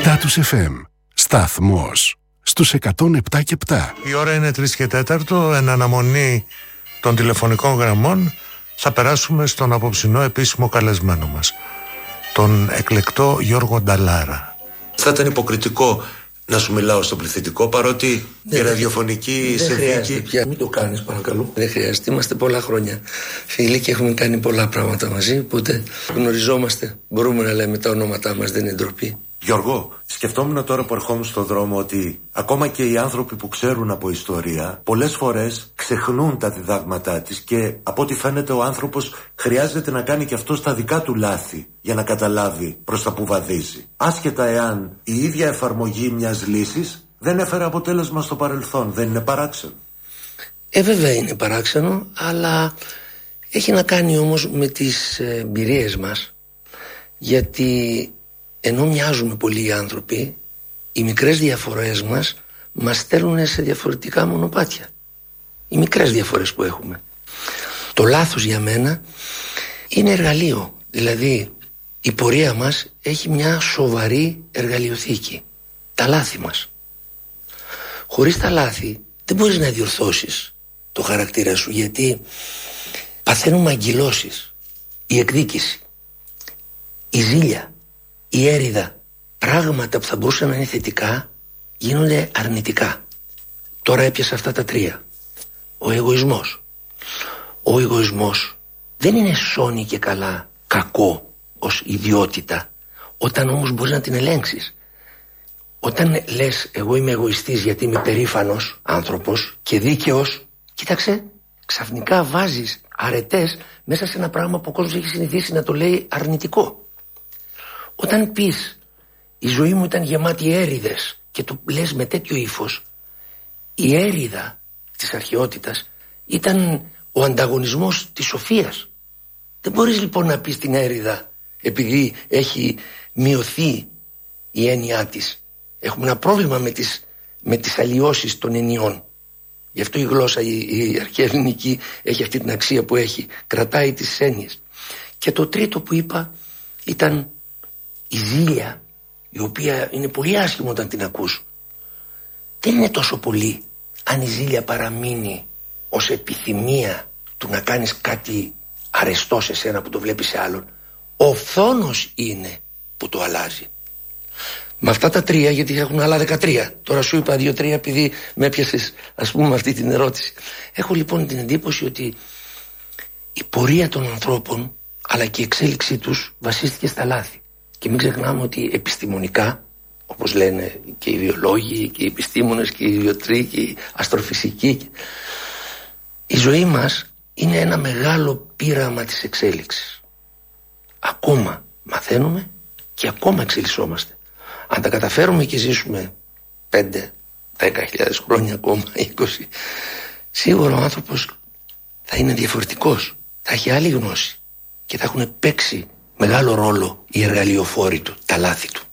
Status FM. Σταθμός στους 107,7. Η ώρα είναι 3:04. Εν αναμονή των τηλεφωνικών γραμμών θα περάσουμε στον απόψινό επίσημο καλεσμένο μας, τον εκλεκτό Γιώργο Νταλάρα. Θα ήταν υποκριτικό να σου μιλάω στο πληθυντικό, παρότι η ραδιοφωνική συνθήκη. Δεν χρειάζεται πια, μην το κάνεις παρακαλώ. Δεν χρειάζεται, είμαστε πολλά χρόνια φίλοι και έχουμε κάνει πολλά πράγματα μαζί, οπότε γνωριζόμαστε, μπορούμε να λέμε τα ονόματά μας, δεν είναι ντροπή. Γιώργο, σκεφτόμουν τώρα που ερχόμουν στον δρόμο ότι ακόμα και οι άνθρωποι που ξέρουν από ιστορία πολλές φορές ξεχνούν τα διδάγματά της και από ό,τι φαίνεται ο άνθρωπος χρειάζεται να κάνει και αυτό τα δικά του λάθη για να καταλάβει προς τα που βαδίζει. Άσχετα εάν η ίδια εφαρμογή μιας λύσης δεν έφερε αποτέλεσμα στο παρελθόν, δεν είναι παράξενο? Βέβαια είναι παράξενο, αλλά έχει να κάνει όμως με τις εμπειρίες μας, γιατί ενώ μοιάζουμε πολλοί οι άνθρωποι, οι μικρές διαφορές μας στέλνουν σε διαφορετικά μονοπάτια. Οι μικρές διαφορές που έχουμε. Το λάθος για μένα είναι εργαλείο. Δηλαδή η πορεία μας έχει μια σοβαρή εργαλειοθήκη. Τα λάθη μας. Χωρίς τα λάθη δεν μπορείς να διορθώσεις το χαρακτήρα σου, γιατί παθαίνουμε αγκυλώσεις. Η εκδίκηση, η ζήλια, η έριδα, πράγματα που θα μπορούσαν να είναι θετικά γίνονται αρνητικά. Τώρα έπιασα αυτά τα τρία. Ο εγωισμός. Ο εγωισμός δεν είναι σώνει και καλά κακό ως ιδιότητα, όταν όμως μπορείς να την ελέγξεις. Όταν λες εγώ είμαι εγωιστής γιατί είμαι περήφανος άνθρωπος και δίκαιος, κοίταξε, ξαφνικά βάζεις αρετές μέσα σε ένα πράγμα που ο κόσμος έχει συνηθίσει να το λέει αρνητικό. Όταν πεις η ζωή μου ήταν γεμάτη έρηδες και το λες με τέτοιο ύφος, η έρηδα της αρχαιότητας ήταν ο ανταγωνισμός της σοφίας. Δεν μπορείς λοιπόν να πεις την έρηδα επειδή έχει μειωθεί η έννοιά της. Έχουμε ένα πρόβλημα με τις αλλοιώσεις των ενιών. Γι' αυτό η γλώσσα, η αρχαία ελληνική έχει αυτή την αξία που έχει. Κρατάει τις έννοιες. Και το τρίτο που είπα ήταν η ζήλια, η οποία είναι πολύ άσχημο όταν την ακούς. Δεν είναι τόσο πολύ αν η ζήλια παραμείνει ως επιθυμία του να κάνεις κάτι αρεστό σε σένα που το βλέπεις σε άλλον. Ο φθόνος είναι που το αλλάζει. Με αυτά τα τρία, γιατί έχουν άλλα 13. Τώρα σου είπα 2-3 επειδή με έπιασες ας πούμε αυτή την ερώτηση. Έχω λοιπόν την εντύπωση ότι η πορεία των ανθρώπων αλλά και η εξέλιξή τους βασίστηκε στα λάθη. Και μην ξεχνάμε ότι επιστημονικά, όπως λένε και οι βιολόγοι και οι επιστήμονες και οι ιατροί και οι αστροφυσικοί, η ζωή μας είναι ένα μεγάλο πείραμα της εξέλιξης. Ακόμα μαθαίνουμε και ακόμα εξελισσόμαστε. Αν τα καταφέρουμε και ζήσουμε 5-10.000 χρόνια ακόμα, 20, σίγουρα ο άνθρωπος θα είναι διαφορετικός, θα έχει άλλη γνώση και θα έχουν παίξει μεγάλο ρόλο οι εργαλειοφόροι του, τα λάθη του.